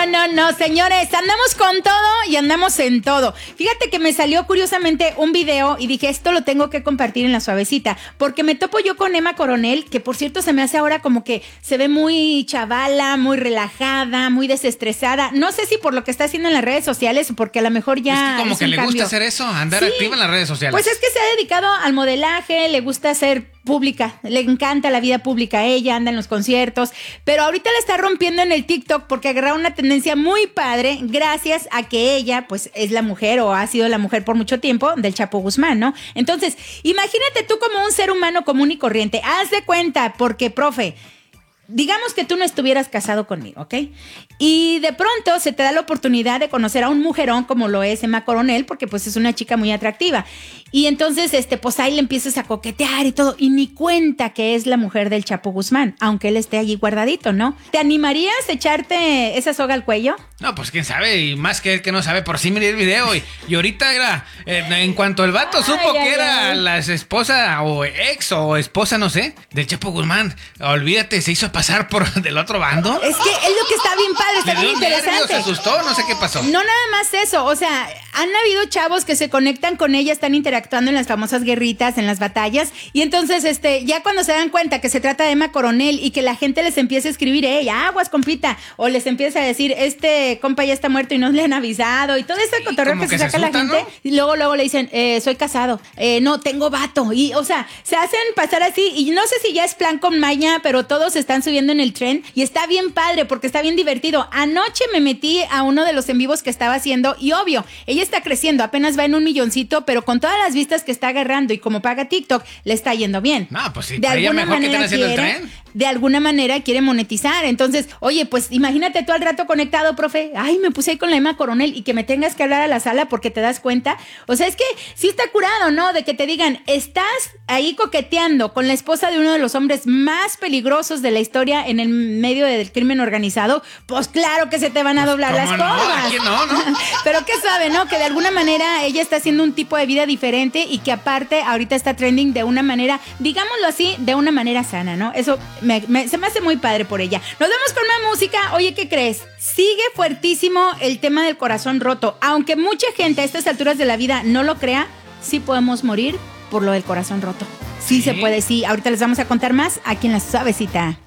No, señores, andamos con todo y andamos en todo. Fíjate que me salió curiosamente un video y dije, esto lo tengo que compartir en La Suavecita, porque me topo yo con Emma Coronel, que por cierto se me hace ahora como que se ve muy chavala, muy relajada, muy desestresada. No sé si por lo que está haciendo en las redes sociales o porque a lo mejor ya es que como que le gusta hacer eso, andar activa en las redes sociales. Pues es que se ha dedicado al modelaje, le gusta ser pública, le encanta la vida pública a ella, anda en los conciertos, pero ahorita la está rompiendo en el TikTok porque agarró una tendencia muy padre gracias a que ella pues es la mujer o ha sido la mujer por mucho tiempo del Chapo Guzmán, ¿no? Entonces, imagínate tú como un ser humano común y corriente, haz de cuenta, porque profe, digamos que tú no estuvieras casado conmigo, ¿ok? Y de pronto se te da la oportunidad de conocer a un mujerón como lo es Emma Coronel, porque pues es una chica muy atractiva. Y entonces, pues ahí le empiezas a coquetear y todo, y ni cuenta que es la mujer del Chapo Guzmán, aunque él esté allí guardadito, ¿no? ¿Te animarías a echarte esa soga al cuello? No, pues quién sabe, y más que él que no sabe, por sí miré el video y ahorita era, en cuanto el vato supo que era la esposa o ex o esposa, no sé, del Chapo Guzmán, olvídate, se hizo pasar por del otro bando. Es que es lo que está bien padre, está bien interesante. Se asustó, no sé qué pasó. No nada más eso, o sea, han habido chavos que se conectan con ella, están interactuando en las famosas guerritas, en las batallas, y entonces ya cuando se dan cuenta que se trata de Emma Coronel y que la gente les empieza a escribir, aguas, compita, o les empieza a decir, compa ya está muerto y no le han avisado, y todo ese cotorreo que se saca la gente, ¿no? Y luego le dicen, soy casado, no, tengo vato, y o sea, se hacen pasar así, y no sé si ya es plan con maña, pero todos están subiendo en el tren, y está bien padre, porque está bien divertido. Anoche me metí a uno de los en vivos que estaba haciendo, y obvio, ella está creciendo, apenas va en 1 milloncito, pero con todas las vistas que está agarrando, y como paga TikTok, le está yendo bien. No, pues sí, de alguna manera de alguna manera quiere monetizar. Entonces, oye, pues imagínate tú al rato conectado, profe, me puse ahí con la Emma Coronel y que me tengas que hablar a la sala porque te das cuenta. O sea, es que sí está curado, ¿no? De que te digan, estás ahí coqueteando con la esposa de uno de los hombres más peligrosos de la historia en el medio del crimen organizado, pues claro que se te van a doblar las cosas. No, Pero qué suave, ¿no? Que de alguna manera ella está haciendo un tipo de vida diferente y que aparte ahorita está trending de una manera, digámoslo así, de una manera sana, ¿no? Eso se me hace muy padre por ella. Nos vamos con más música. Oye, ¿qué crees? Sigue fuertísimo el tema del corazón roto. Aunque mucha gente a estas alturas de la vida no lo crea, sí podemos morir por lo del corazón roto. Sí se puede, sí. Ahorita les vamos a contar más aquí en La Suavecita.